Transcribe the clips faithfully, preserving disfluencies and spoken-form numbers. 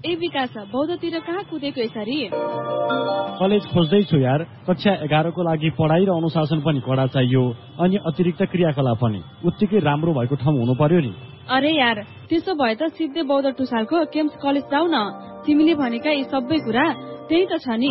ए विकास बौद्धतिर कहाँ कुदेको यसरी? कलेज खोज्दैछु यार। कक्षा एघारको लागि पढाइ र अनुशासन पनि कडा चाहियो, अनि अतिरिक्त क्रियाकलाप पनि उत्तिकै राम्रो भएको ठाउँ हुनु पर्यो नि। अरे यार, त्यसो भए त सिधै बौद्ध टुसालको केम्स कलेज जाऊ न। तिमीले भनेका यी सबै कुरा त्यही त छ नि।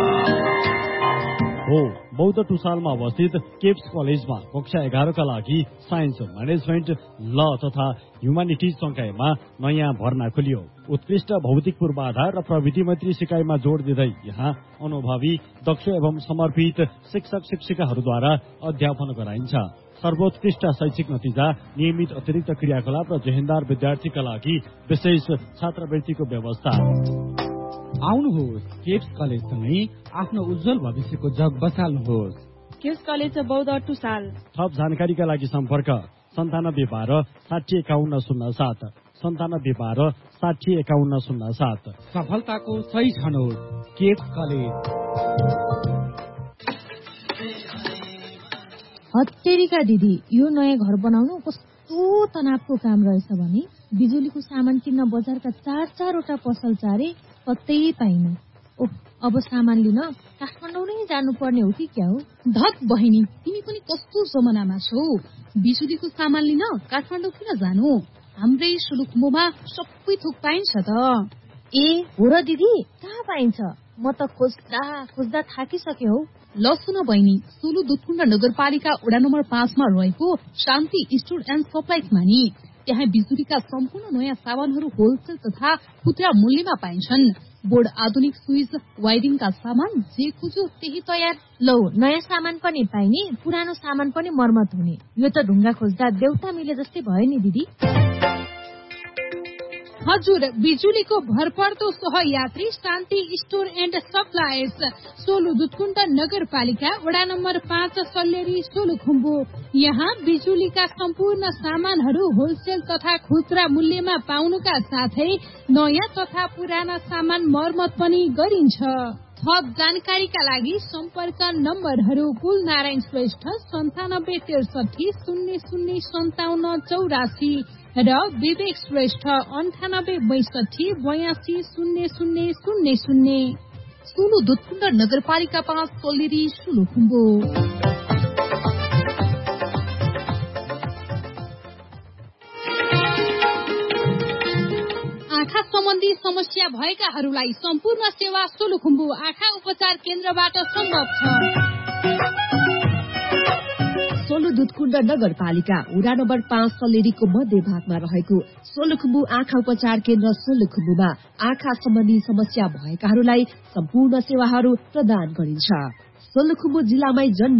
हो, बौद्ध टुसालमा अवस्थित केप्स कलेजमा कक्षा एघारका लागि साइन्स, म्यानेजमेन्ट, ल तथा ह्युमानिटिज संकायमा नयाँ भर्ना खोलियो। उत्कृष्ट भौतिक पूर्वाधार र प्रविधि मैत्री सिकाइमा जोड दिँदै यहाँ अनुभवी, दक्ष एवं समर्पित शिक्षक शिक्षिकाहरूद्वारा अध्यापन गराइन्छ। सर्वोत्कृष्ट शैक्षिक नतिजा, नियमित अतिरिक्त क्रियाकलाप र जेहेन्दार विद्यार्थीका लागि विशेष छात्रवृत्तिको व्यवस्था। आउनुहोस्, केप्स कलेजसँगै आफ्नो उज्जवल भविष्यको जग बसाल्नुहोस्। केप्स कलेज बौद्ध टुसाल। थप जानकारीका लागि सम्पर्क सन्तानब्बे बाह्र साठी एकाउन्न शून्य सात सन्तानब्बे बाह्र साठी एकाउन्न शून्य सात। सफलताको सही छनौट केप्स कलेज। हत्तेरीका दिदी, यो नयाँ घर बनाउनु कस्तो तनावको काम रहेछ भने बिजुलीको सामान किन्न बजारका चार चारवटा पसल चारे कतै पाइन। ओह, अब सामान लिन काठमाडौँ नै जानुपर्ने हो कि क्या हो? धत बहिनी, तिमी पनि कस्तो जमानामा छौ? बिजुलीको सामान लिन काठमाडौँ किन जानु? हाम्रै सोलुखुम्बुमा सबै थोक पाइन्छ त। ए हो र दिदी, कहाँ पाइन्छ? म त खोज्दा खोज्दा थाकिसके हौ। ल सुन बहिनी, सोलु दुधकुण्ड नगरपालिका वडा नम्बर पाँचमा रहेको शान्ति स्टोर एन्ड सप्लाइजमा नि त्यहाँ बिजुलीका सम्पूर्ण नयाँ सामानहरू होलसेल तथा खुद्रा मूल्यमा पाइन्छन्। बोर्ड, आधुनिक स्विच, वायरिङका सामान, जे खोजो त्यही तयार। लौ, नयाँ सामान पनि पाइने, पुरानो सामान पनि मर्मत हुने। यो त ढुङ्गा खोज्दा देउता मिले जस्तै भयो नि दिदी। हजुर, बिजुलीको भरपर्दो सहयात्री शान्ति store and supplies, Solu Dudhkund नगरपालिका वडा नम्बर पाँच, सल्लेरी, सोलुखुम्बु। यहाँ बिजुलीका सम्पूर्ण सामानहरू होलसेल तथा खुद्रा मूल्यमा पाउनुका साथै नयाँ तथा पुराना सामान मर्मत पनि गरिन्छ। थप जानकारीका लागि सम्पर्क नम्बरहरू कुल नारायण श्रेष्ठ सन्तानब्बे त्रिसठी शून्य शून्य सन्ताउन्न चौरासी र विवेक श्रेष्ठ अन्ठानब्बे बैसठी बयासी शून्य शून्य शून्य शून्य। सोलु दुधकुण्ड नगरपालिका पाँच, सोलेरी, सोलुखुम्बु। आँखा सम्बन्धी समस्या भएकाहरूलाई सम्पूर्ण सेवा सोलुखुम्बु आँखा उपचार केन्द्रबाट सम्भव छ। सोलु दुधकुण्ड नगरपालिका वडा नम्बर पाँच, सल्लेरीको मध्य भागमा रहेको सोलुखुम्बु आँखा उपचार केन्द्र सोलुखुम्बुमा आँखा सम्बन्धी समस्या भएकाहरूलाई सम्पूर्ण सेवाहरू प्रदान गरिन्छ। सोलुखुम्बु जिल्लामै जन्म